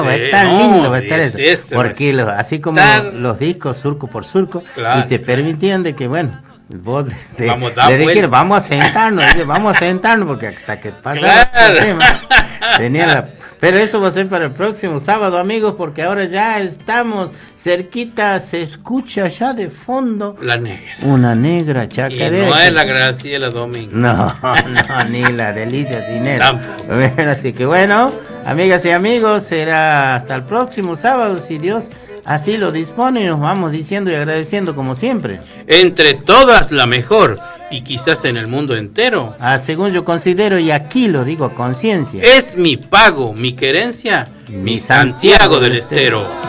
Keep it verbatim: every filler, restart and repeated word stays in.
va a estar no, lindo, va a estar eso. eso porque los, así como los, los discos surco por surco, claro, y te permitían de que, bueno, vos de, vamos, le dijeron, vamos a sentarnos, vamos a sentarnos, porque hasta que pasa claro. el tema, tenía la... Pero eso va a ser para el próximo sábado, amigos, porque ahora ya estamos cerquita, se escucha ya de fondo. La negra. Una negra chacarera. Y no es la Graciela Domingo. No, no, ni la Delicia Cinera. Tampoco. Bueno, así que bueno, amigas y amigos, será hasta el próximo sábado, si Dios así lo dispone, y nos vamos diciendo y agradeciendo como siempre. Entre todas la mejor, y quizás en el mundo entero. Ah, según yo considero, y aquí lo digo a conciencia. Es mi pago, mi querencia, mi, mi Santiago, Santiago del Estero. Estero.